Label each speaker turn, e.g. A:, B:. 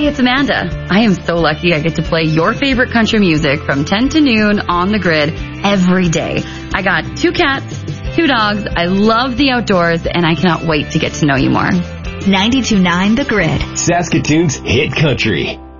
A: Hey, it's Amanda. I am so lucky I get to play your favorite country music from 10 to noon on the grid every day. I got 2 cats, 2 dogs. I love the outdoors, and I cannot wait to get to know you more.
B: 92.9 The Grid.
C: Saskatoon's hit country.